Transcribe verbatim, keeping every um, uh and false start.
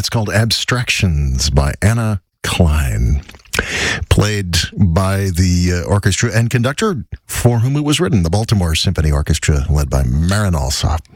That's called Abstractions by Anna Klein. Played by the uh, orchestra and conductor for whom it was written, the Baltimore Symphony Orchestra, led by Marin Alsop.